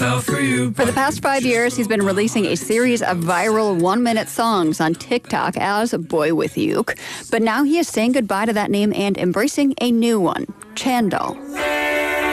myself for you. For the past 5 years, he's been releasing a series of viral one-minute songs on TikTok as Boy With Uke. But now he is saying goodbye to that name and embracing a new one, Chandal.